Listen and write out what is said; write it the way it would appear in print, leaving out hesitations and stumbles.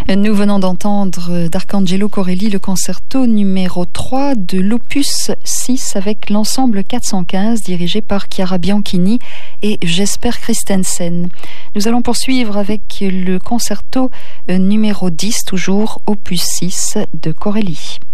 Nous venons d'entendre d'Arcangelo Corelli le concerto numéro 3 de l'opus 6 avec l'ensemble 415 dirigé par Chiara Bianchini et Jesper Christensen. Nous allons poursuivre avec le concerto numéro 10, toujours opus 6 de Corelli.